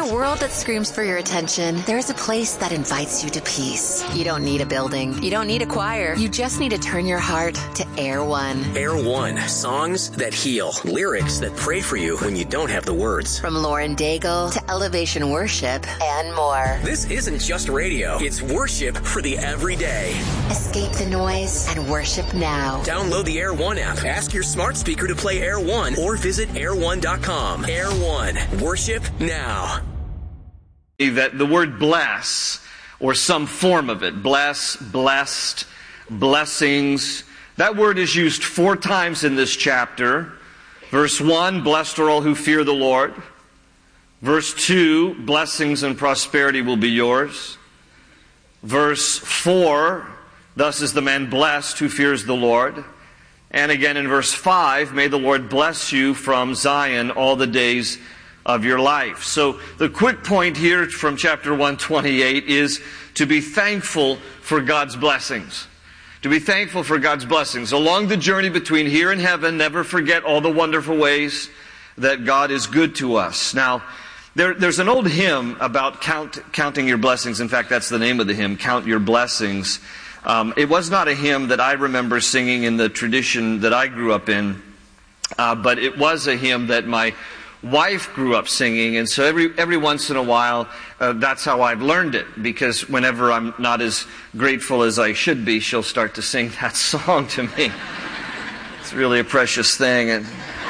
a world that screams for your attention, there's a place that invites you to peace. You don't need a building. You don't need a choir. You just need to turn your heart to Air One. Air One. Songs that heal. Lyrics that pray for you when you don't have the words. From Lauren Daigle to Elevation Worship and more. This isn't just radio. It's worship for the everyday. Escape the noise and worship now. Download the Air One app. Ask your smart speaker to play Air One or visit air1.com. Air One. Worship now. That the word bless, or some form of it, bless, blessed, blessings, that word is used 4 times in this chapter. Verse 1, blessed are all who fear the Lord. Verse 2, blessings and prosperity will be yours. Verse 4, thus is the man blessed who fears the Lord. And again in verse 5, may the Lord bless you from Zion all the days of your life. So the quick point here from chapter 128 is to be thankful for God's blessings. To be thankful for God's blessings. Along the journey between here and heaven, never forget all the wonderful ways that God is good to us. Now, there's an old hymn about counting your blessings. In fact, that's the name of the hymn, Count Your Blessings. It was not a hymn that I remember singing in the tradition that I grew up in, but it was a hymn that my wife grew up singing, and so every once in a while, that's how I've learned it, because whenever I'm not as grateful as I should be, she'll start to sing that song to me. It's really a precious thing.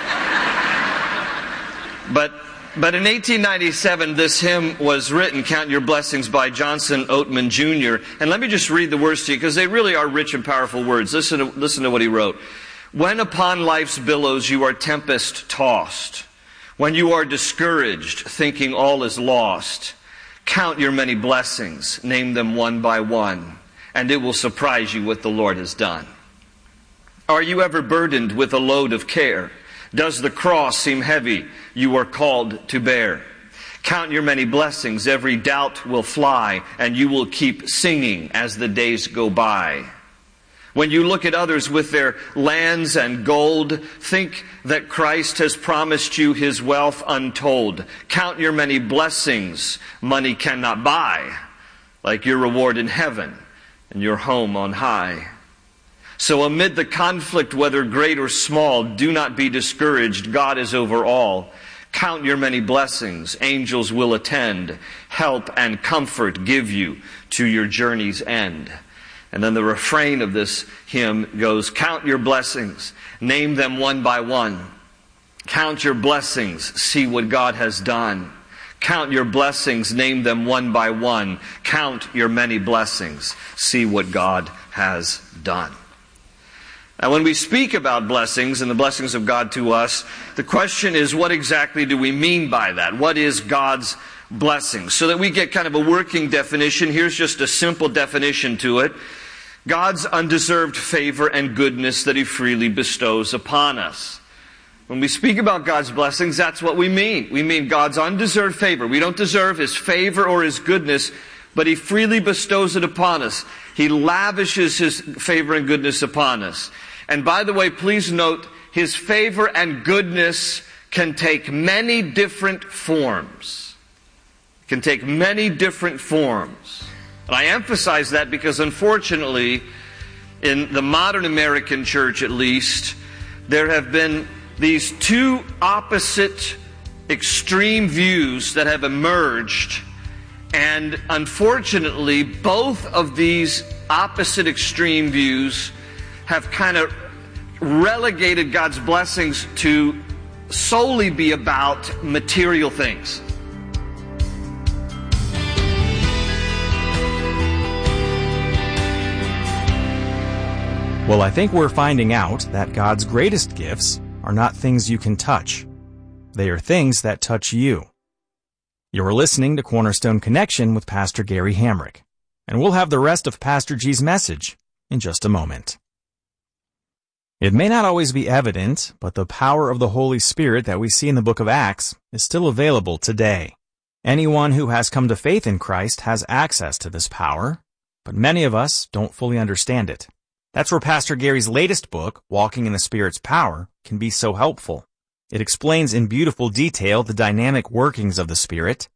But in 1897, this hymn was written, Count Your Blessings, by Johnson Oatman Jr. And let me just read the words to you, because they really are rich and powerful words. Listen to what he wrote. When upon life's billows you are tempest tossed, when you are discouraged, thinking all is lost, count your many blessings, name them one by one, and it will surprise you what the Lord has done. Are you ever burdened with a load of care? Does the cross seem heavy you are called to bear? Count your many blessings, every doubt will fly, and you will keep singing as the days go by. When you look at others with their lands and gold, think that Christ has promised you His wealth untold. Count your many blessings money cannot buy, like your reward in heaven and your home on high. So amid the conflict, whether great or small, do not be discouraged. God is over all. Count your many blessings. Angels will attend. Help and comfort give you to your journey's end. And then the refrain of this hymn goes, count your blessings. Name them one by one. Count your blessings. See what God has done. Count your blessings. Name them one by one. Count your many blessings. See what God has done. Now, when we speak about blessings and the blessings of God to us, the question is, what exactly do we mean by that? What is God's blessing? So that we get kind of a working definition, here's just a simple definition to it. God's undeserved favor and goodness that He freely bestows upon us. When we speak about God's blessings, that's what we mean. We mean God's undeserved favor. We don't deserve His favor or His goodness, but He freely bestows it upon us. He lavishes His favor and goodness upon us. And by the way, please note, His favor and goodness can take many different forms. It can take many different forms. And I emphasize that because unfortunately, in the modern American church at least, there have been these two opposite extreme views that have emerged. And unfortunately, both of these opposite extreme views have kind of relegated God's blessings to solely be about material things. Well, I think we're finding out that God's greatest gifts are not things you can touch. They are things that touch you. You're listening to Cornerstone Connection with Pastor Gary Hamrick, and we'll have the rest of Pastor G's message in just a moment. It may not always be evident, but the power of the Holy Spirit that we see in the book of Acts is still available today. Anyone who has come to faith in Christ has access to this power, but many of us don't fully understand it. That's where Pastor Gary's latest book, Walking in the Spirit's Power, can be so helpful. It explains in beautiful detail the dynamic workings of the Spirit,